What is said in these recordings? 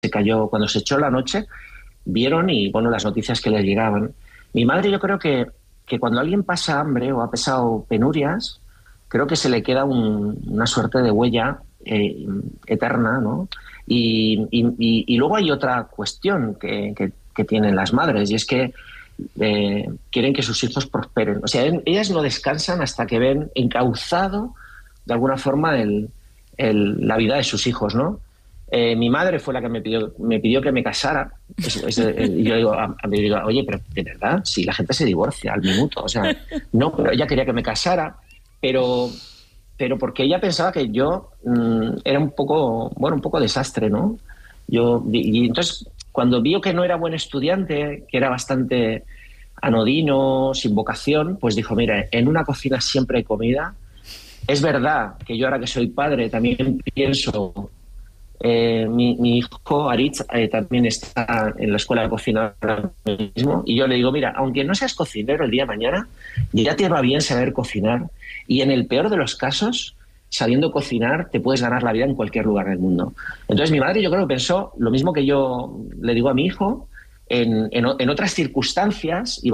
cayó, cuando se echó la noche, vieron y, bueno, las noticias que les llegaban. Mi madre, yo creo que cuando alguien pasa hambre o ha pasado penurias, creo que se le queda una suerte de huella eterna, ¿no? Y luego hay otra cuestión que tienen las madres, y es que quieren que sus hijos prosperen. O sea, ellas no descansan hasta que ven encauzado, de alguna forma, la vida de sus hijos, ¿no? Mi madre fue la que me pidió que me casara. Y yo digo, oye, pero de verdad, si la gente se divorcia al minuto, o sea, no, pero ella quería que me casara, pero porque ella pensaba que yo era un poco desastre, ¿no? Y entonces, cuando vio que no era buen estudiante, que era bastante anodino, sin vocación, pues dijo, mira, en una cocina siempre hay comida. Es verdad que yo ahora que soy padre también pienso, mi hijo Aritz también está en la escuela de cocina ahora mismo, y yo le digo, mira, aunque no seas cocinero el día de mañana, ya te va bien saber cocinar, y en el peor de los casos, sabiendo cocinar, te puedes ganar la vida en cualquier lugar del mundo. Entonces mi madre, yo creo que pensó lo mismo que yo le digo a mi hijo, en otras circunstancias y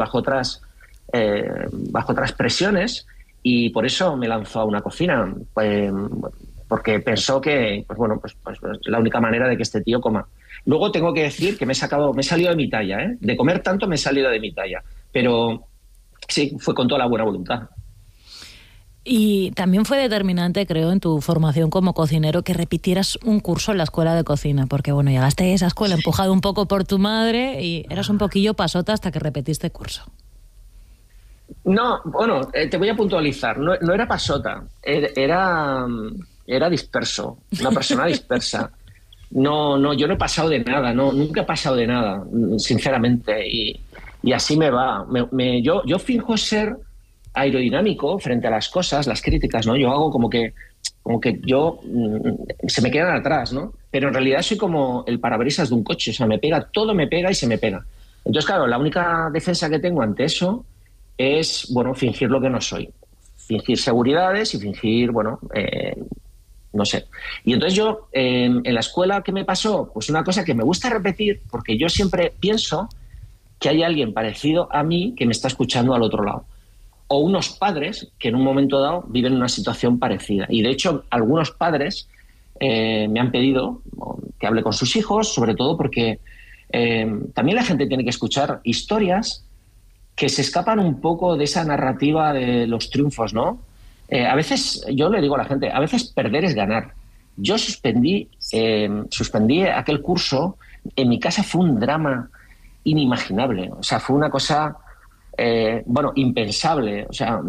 bajo otras presiones, y por eso me lanzó a una cocina, porque pensó que, pues la única manera de que este tío coma. Luego tengo que decir que me he salido de mi talla, ¿eh? De comer tanto me he salido de mi talla, pero sí, fue con toda la buena voluntad. Y también fue determinante, creo, en tu formación como cocinero que repitieras un curso en la escuela de cocina, porque bueno, llegaste a esa escuela empujado un poco por tu madre y eras un poquillo pasota hasta que repetiste curso. No, bueno, te voy a puntualizar. No era pasota, era disperso, una persona dispersa. No, yo no he pasado de nada, no, nunca he pasado de nada, sinceramente, y así me va. Yo finjo ser aerodinámico frente a las cosas, las críticas, ¿no? Yo hago como que yo se me quedan atrás, ¿no? Pero en realidad soy como el parabrisas de un coche, o sea, todo me pega y se me pega. Entonces, claro, la única defensa que tengo ante eso es, bueno, fingir lo que no soy. Fingir seguridades y fingir, bueno, no sé. Y entonces yo, en la escuela, ¿qué me pasó? Pues una cosa que me gusta repetir, porque yo siempre pienso que hay alguien parecido a mí que me está escuchando al otro lado. O unos padres que en un momento dado viven una situación parecida. Y de hecho, algunos padres me han pedido que hable con sus hijos, sobre todo porque también la gente tiene que escuchar historias que se escapan un poco de esa narrativa de los triunfos, ¿no? A veces, yo le digo a la gente, a veces perder es ganar. Yo suspendí aquel curso, en mi casa fue un drama inimaginable, o sea, fue una cosa, impensable, o sea,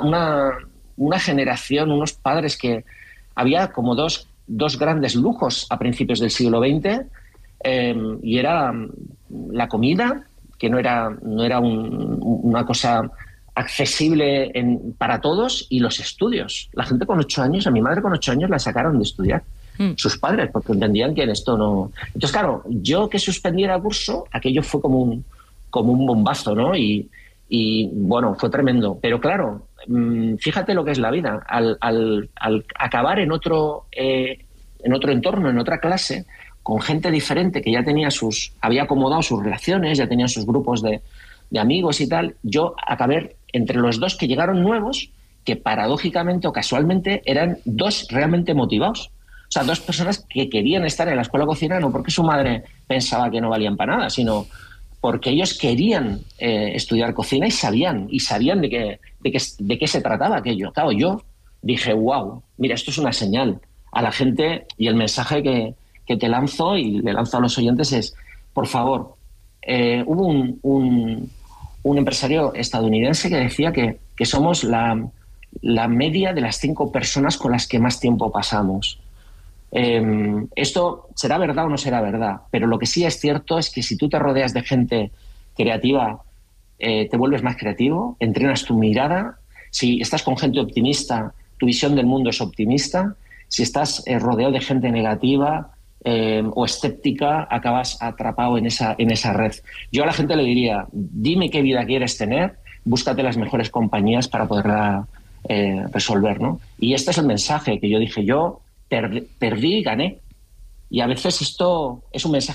una generación, unos padres que había como dos grandes lujos a principios del siglo XX, y era la comida, que no era una cosa accesible para todos, y los estudios. La gente con 8 años, a mi madre con 8 años la sacaron de estudiar, sus padres, porque entendían que en esto no... Entonces, claro, yo que suspendiera el curso, aquello fue como un bombazo, ¿no? Y bueno, fue tremendo. Pero claro, fíjate lo que es la vida. Al acabar en otro entorno, en otra clase, con gente diferente que ya había acomodado sus relaciones, ya tenía sus grupos de amigos y tal, yo acabé entre los dos que llegaron nuevos, que paradójicamente o casualmente eran dos realmente motivados. O sea, dos personas que querían estar en la escuela de cocina, no porque su madre pensaba que no valían para nada, sino porque ellos querían estudiar cocina y sabían de qué se trataba aquello. Claro, yo dije, wow, mira, esto es una señal a la gente, y el mensaje que te lanzo y le lanzo a los oyentes es, por favor, hubo un empresario estadounidense que decía que somos la media de las 5 personas con las que más tiempo pasamos. Esto será verdad o no será verdad, pero lo que sí es cierto es que si tú te rodeas de gente creativa, te vuelves más creativo, entrenas tu mirada. Si estás con gente optimista, tu visión del mundo es optimista. Si estás rodeado de gente negativa o escéptica, acabas atrapado en esa red. Yo a la gente le diría, dime qué vida quieres tener, búscate las mejores compañías para poderla resolver, ¿no? Y este es el mensaje que yo dije, yo perdí y gané. Y a veces esto es un mensaje